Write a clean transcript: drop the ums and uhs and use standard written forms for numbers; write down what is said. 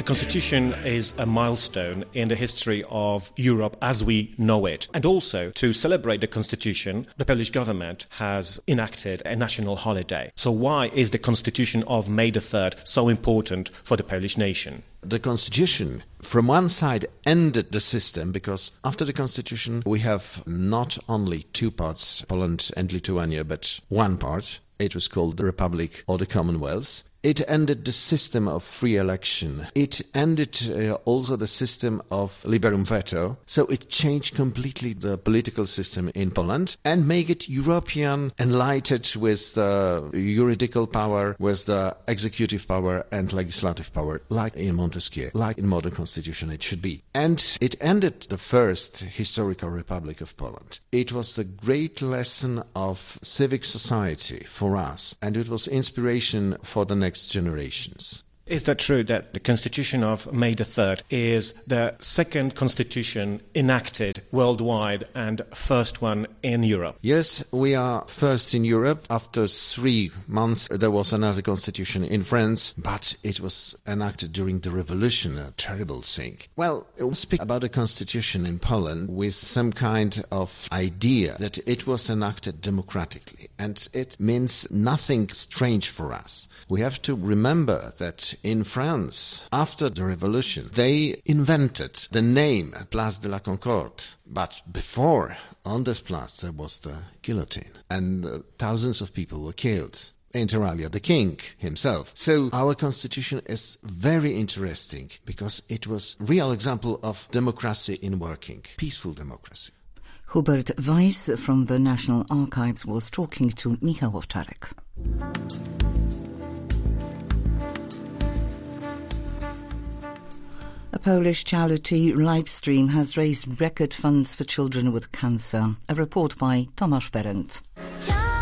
The Constitution is a milestone in the history of Europe as we know it. And also, to celebrate the Constitution, the Polish government has enacted a national holiday. So why is the Constitution of May the 3rd so important for the Polish nation? The Constitution, from one side, ended the system because after the Constitution we have not only two parts, Poland and Lithuania, but one part. It was called the Republic or the Commonwealth. It ended the system of free election. It ended also the system of liberum veto. So it changed completely the political system in Poland and made it European, enlightened with the juridical power, with the executive power and legislative power, like in Montesquieu, like in modern constitution it should be. And it ended the first historical republic of Poland. It was a great lesson of civic society for us, and it was inspiration for the next generations. Is that true that the Constitution of May the 3rd is the second constitution enacted worldwide and first one in Europe? Yes, we are first in Europe. After 3 months there was another constitution in France, but it was enacted during the revolution, a terrible thing. Well, we'll speak about the constitution in Poland with some kind of idea that it was enacted democratically, and it means nothing strange for us. We have to remember that in France, after the revolution, they invented the name Place de la Concorde. But before, on this place, there was the guillotine, and thousands of people were killed. Inter alia, the king himself. So our constitution is very interesting because it was a real example of democracy in working, peaceful democracy. Hubert Weiss from the National Archives was talking to Michał Owczarek. A Polish charity Livestream has raised record funds for children with cancer. A report by Tomasz Ferenc.